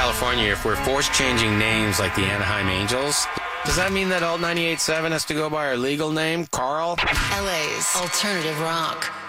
California, if we're force changing names like the Anaheim Angels, does that mean that Alt 98.7 has to go by our legal name, Carl? LA's alternative rock.